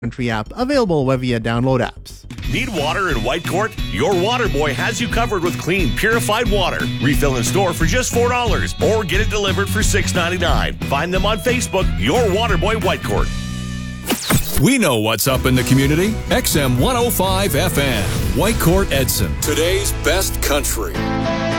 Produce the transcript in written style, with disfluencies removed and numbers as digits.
Country app, available via download apps. Need water in Whitecourt? Your water boy has you covered with clean, purified water. Refill in store for just $4 or get it delivered for $6.99. Find them on Facebook, Your Water Boy Whitecourt. We know what's up in the community. XM 105 FM, Whitecourt, Edson. Today's best country.